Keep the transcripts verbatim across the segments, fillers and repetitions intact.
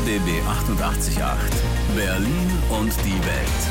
B B achtundachtzig Komma acht. Berlin und die Welt.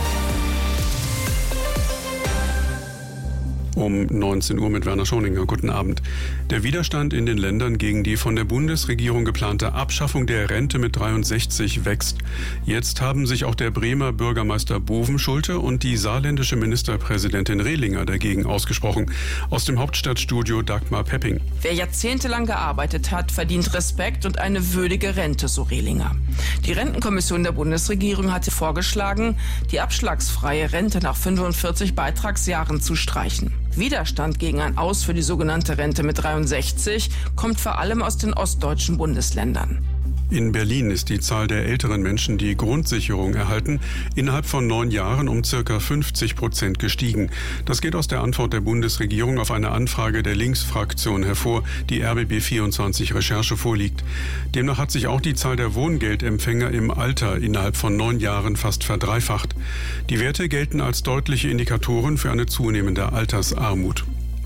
Um neunzehn Uhr mit Werner Schoninger. Guten Abend. Der Widerstand in den Ländern gegen die von der Bundesregierung geplante Abschaffung der Rente mit dreiundsechzig wächst. Jetzt haben sich auch der Bremer Bürgermeister Bovenschulte und die saarländische Ministerpräsidentin Rehlinger dagegen ausgesprochen. Aus dem Hauptstadtstudio Dagmar Pepping. Wer jahrzehntelang gearbeitet hat, verdient Respekt und eine würdige Rente, so Rehlinger. Die Rentenkommission der Bundesregierung hatte vorgeschlagen, die abschlagsfreie Rente nach fünfundvierzig Beitragsjahren zu streichen. Widerstand gegen ein Aus für die sogenannte Rente mit dreiundsechzig kommt vor allem aus den ostdeutschen Bundesländern. In Berlin ist die Zahl der älteren Menschen, die Grundsicherung erhalten, innerhalb von neun Jahren um circa fünfzig Prozent gestiegen. Das geht aus der Antwort der Bundesregierung auf eine Anfrage der Linksfraktion hervor, die R B B vierundzwanzig Recherche vorliegt. Demnach hat sich auch die Zahl der Wohngeldempfänger im Alter innerhalb von neun Jahren fast verdreifacht. Die Werte gelten als deutliche Indikatoren für eine zunehmende Altersarmut.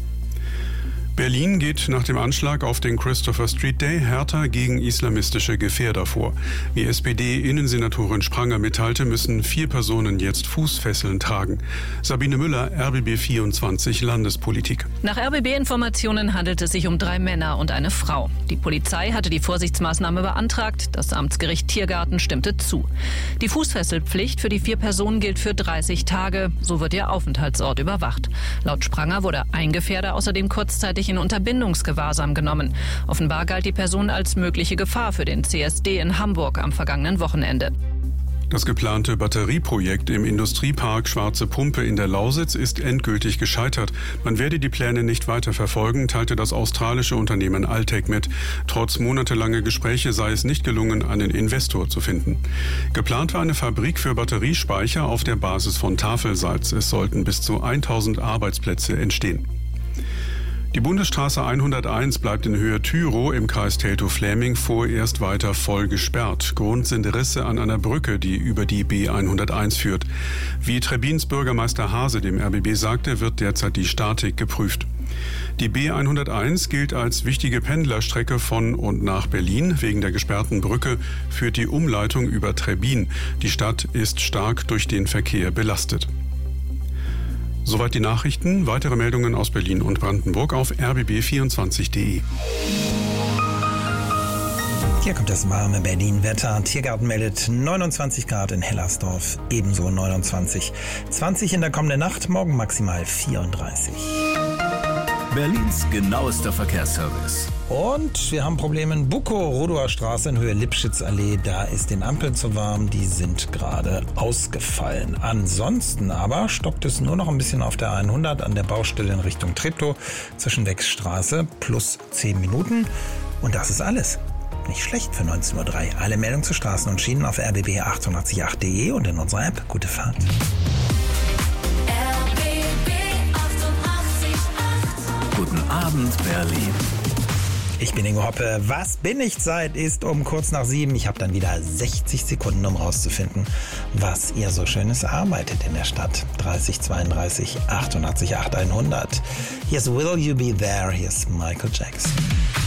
Berlin geht nach dem Anschlag auf den Christopher Street Day härter gegen islamistische Gefährder vor. Wie S P D-Innensenatorin Spranger mitteilte, müssen vier Personen jetzt Fußfesseln tragen. Sabine Müller, R B B vierundzwanzig Landespolitik. Nach R B B-Informationen handelt es sich um drei Männer und eine Frau. Die Polizei hatte die Vorsichtsmaßnahme beantragt. Das Amtsgericht Tiergarten stimmte zu. Die Fußfesselpflicht für die vier Personen gilt für dreißig Tage. So wird ihr Aufenthaltsort überwacht. Laut Spranger wurde ein Gefährder außerdem kurzzeitig in Unterbindungsgewahrsam genommen. Offenbar galt die Person als mögliche Gefahr für den C S D in Hamburg am vergangenen Wochenende. Das geplante Batterieprojekt im Industriepark Schwarze Pumpe in der Lausitz ist endgültig gescheitert. Man werde die Pläne nicht weiter verfolgen, teilte das australische Unternehmen Altec mit. Trotz monatelanger Gespräche sei es nicht gelungen, einen Investor zu finden. Geplant war eine Fabrik für Batteriespeicher auf der Basis von Tafelsalz. Es sollten bis zu tausend Arbeitsplätze entstehen. Die Bundesstraße hunderteins bleibt in Höhe Thürow im Kreis Teltow-Fläming vorerst weiter voll gesperrt. Grund sind Risse an einer Brücke, die über die B hunderteins führt. Wie Trebbins Bürgermeister Hase dem R B B sagte, wird derzeit die Statik geprüft. Die B hunderteins gilt als wichtige Pendlerstrecke von und nach Berlin. Wegen der gesperrten Brücke führt die Umleitung über Trebbin. Die Stadt ist stark durch den Verkehr belastet. Soweit die Nachrichten. Weitere Meldungen aus Berlin und Brandenburg auf r b b vierundzwanzig punkt d e. Hier kommt das warme Berlin-Wetter. Tiergarten meldet neunundzwanzig Grad in Hellersdorf, ebenso neunundzwanzig. zwanzig in der kommenden Nacht, morgen maximal vierunddreißig. Berlins genauester Verkehrsservice. Und wir haben Probleme in Bukow, Rodower Straße in Höhe Lipschitzallee. Da ist den Ampeln zu warm, die sind gerade ausgefallen. Ansonsten aber stockt es nur noch ein bisschen auf der hundert an der Baustelle in Richtung Treptow zwischen Wechsstraße plus zehn Minuten. Und das ist alles. Nicht schlecht für neunzehn Uhr drei. Alle Meldungen zu Straßen und Schienen auf r b b achtundachtzig Komma acht punkt d e und in unserer App. Gute Fahrt. Guten Abend, Berlin. Ich bin Ingo Hoppe. Was bin ich? Zeit ist um kurz nach sieben. Ich habe dann wieder sechzig Sekunden, um rauszufinden, was ihr so Schönes arbeitet in der Stadt. dreißig zweiunddreißig achtundachtzig acht hundert. Hier ist Will You Be There? Hier ist Michael Jackson.